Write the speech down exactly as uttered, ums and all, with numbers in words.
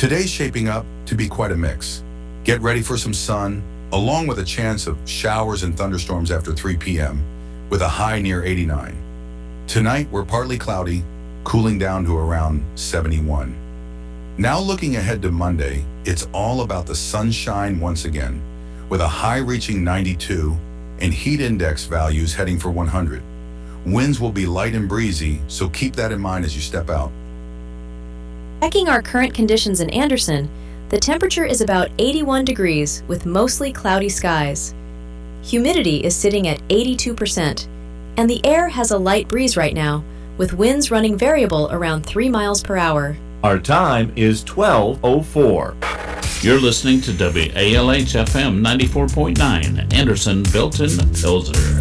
Today's shaping up to be quite a mix. Get ready for some sun, along with a chance of showers and thunderstorms after three p.m., with a high near eighty-nine. Tonight, we're partly cloudy, cooling down to around seventy-one. Now looking ahead to Monday, it's all about the sunshine once again, with a high reaching ninety-two and heat index values heading for one hundred. Winds will be light and breezy, so keep that in mind as you step out. Checking our current conditions in Anderson, the temperature is about eighty-one degrees with mostly cloudy skies. Humidity is sitting at eighty-two percent, and the air has a light breeze right now, with winds running variable around three miles per hour. Our time is twelve oh four. You're listening to W A L H F M ninety-four point nine, Anderson, Belton, Pilsner.